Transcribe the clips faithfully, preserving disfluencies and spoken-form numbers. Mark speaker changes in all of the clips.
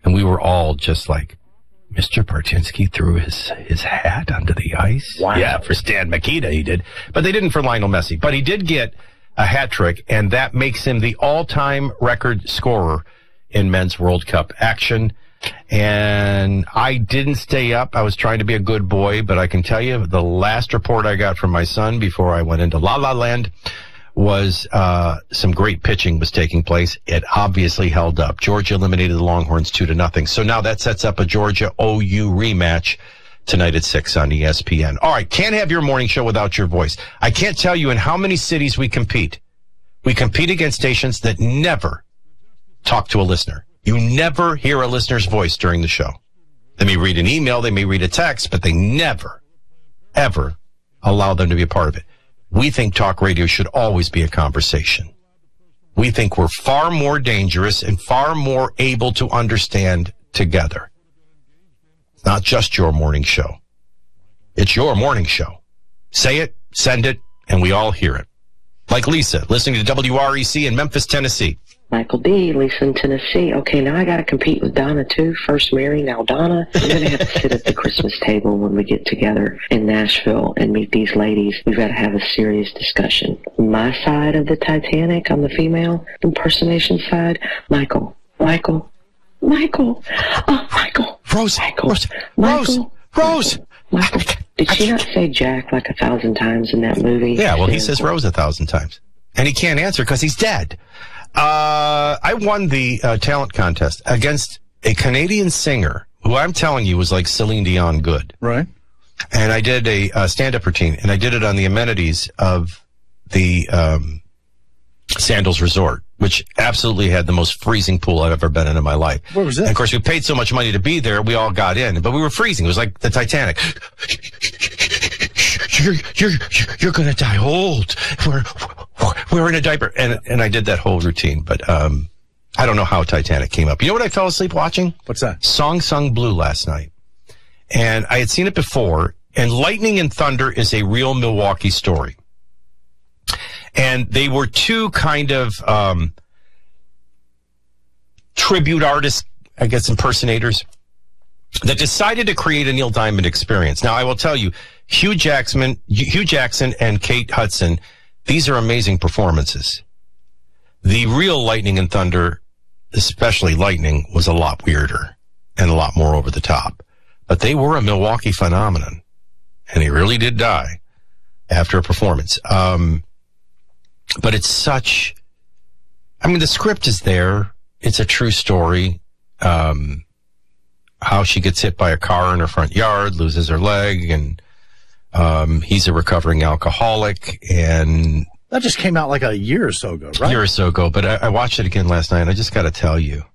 Speaker 1: And we were all just like, Mister Barczynski threw his, his hat onto the ice.
Speaker 2: Wow.
Speaker 1: Yeah, for Stan Mikita he did. But they didn't for Lionel Messi. But he did get a hat trick, and that makes him the all-time record scorer in men's World Cup action. And I didn't stay up. I was trying to be a good boy, but I can tell you the last report I got from my son before I went into La La Land was uh some great pitching was taking place. It obviously held up. Georgia eliminated the Longhorns two to nothing. So now that sets up a Georgia O U rematch tonight at six on E S P N. All right, can't have your morning show without your voice. I can't tell you in how many cities we compete. We compete against stations that never talk to a listener. You never hear a listener's voice during the show. They may read an email, they may read a text, but they never, ever allow them to be a part of it. We think talk radio should always be a conversation. We think we're far more dangerous and far more able to understand together. It's not just your morning show. It's your morning show. Say it, send it, and we all hear it. Like Lisa, listening to W R E C in Memphis, Tennessee.
Speaker 3: Michael D., Lisa in Tennessee. Okay, now I got to compete with Donna, too. First Mary, now Donna. I'm going to have to sit at the Christmas table when we get together in Nashville and meet these ladies. We've got to have a serious discussion. My side of the Titanic, on the female impersonation side, Michael, Michael, Michael, oh, Michael.
Speaker 1: Rose,
Speaker 3: Michael,
Speaker 1: Rose,
Speaker 3: Michael,
Speaker 1: Rose, Rose.
Speaker 3: Michael. Did she not say Jack like a thousand times in that movie?
Speaker 1: Yeah, well, he says Rose a thousand times. And he can't answer because he's dead. Uh, I won the uh, talent contest against a Canadian singer who I'm telling you was like Celine Dion good.
Speaker 2: Right.
Speaker 1: And I did a uh, stand-up routine, and I did it on the amenities of the um, Sandals Resort, which absolutely had the most freezing pool I've ever been in in my life.
Speaker 2: Where was that?
Speaker 1: And of course, we paid so much money to be there, we all got in, but we were freezing. It was like the Titanic. You're you're you're gonna die old. We're we're in a diaper, and and I did that whole routine, but um, I don't know how Titanic came up. You know what I fell asleep watching?
Speaker 2: What's that?
Speaker 1: Song Sung Blue last night, and I had seen it before. And Lightning and Thunder is a real Milwaukee story, and they were two kind of um, tribute artists, I guess, impersonators that decided to create a Neil Diamond experience. Now, I will tell you, Hugh Jackson, Hugh Jackson and Kate Hudson, these are amazing performances. The real Lightning and Thunder, especially Lightning, was a lot weirder and a lot more over the top. But they were a Milwaukee phenomenon, and he really did die after a performance. Um, but it's such, I mean, the script is there. It's a true story. Um, how she gets hit by a car in her front yard, loses her leg, and um, he's a recovering alcoholic. And
Speaker 2: that just came out like a year or so ago, right?
Speaker 1: A year or so ago, but I, I watched it again last night, and I just got to tell you,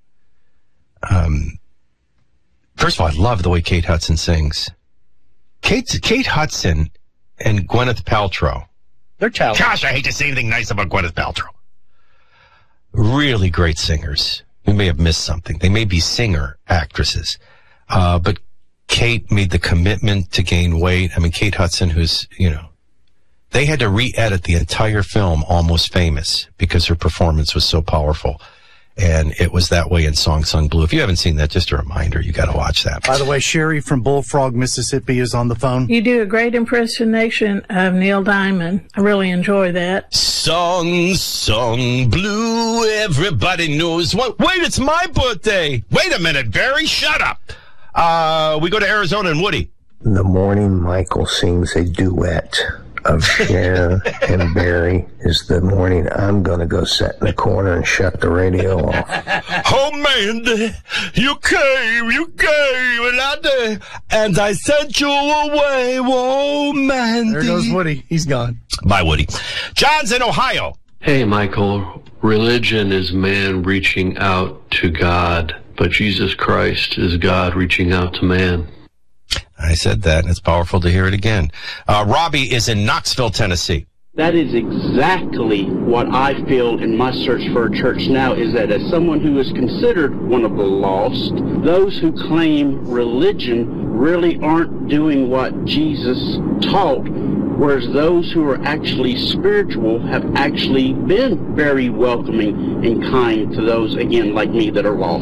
Speaker 1: um, first of all, I love the way Kate Hudson sings. Kate, Kate Hudson and Gwyneth Paltrow.
Speaker 2: They're talented.
Speaker 1: Gosh, I hate to say anything nice about Gwyneth Paltrow. Really great singers. We may have missed something. They may be singer actresses. Uh, but Kate made the commitment to gain weight. I mean, Kate Hudson, who's, you know, they had to re-edit the entire film, Almost Famous, because her performance was so powerful. And it was that way in Song Sung Blue. If you haven't seen that, just a reminder, you got to watch that.
Speaker 2: By the way, Sherry from Bullfrog, Mississippi is on the phone.
Speaker 4: You do a great impersonation of Neil Diamond. I really enjoy that.
Speaker 1: Song Sung Blue, everybody knows what. Wait, it's my birthday. Wait a minute, Barry, shut up. Uh, we go to Arizona and Woody.
Speaker 5: In the morning, Michael sings a duet of Cher and Barry. Is the morning I'm going to go sit in the corner and shut the radio off.
Speaker 1: Oh, man, you came, you came, and I, and I sent you away. Whoa, man.
Speaker 2: There goes Woody. He's gone.
Speaker 1: Bye, Woody. John's in Ohio.
Speaker 6: Hey, Michael. Religion is man reaching out to God, but Jesus Christ is God reaching out to man.
Speaker 1: I said that, and it's powerful to hear it again. Uh, Robbie is in Knoxville, Tennessee.
Speaker 7: That is exactly what I feel in my search for a church now, is that as someone who is considered one of the lost, those who claim religion really aren't doing what Jesus taught, whereas those who are actually spiritual have actually been very welcoming and kind to those, again, like me, that are lost.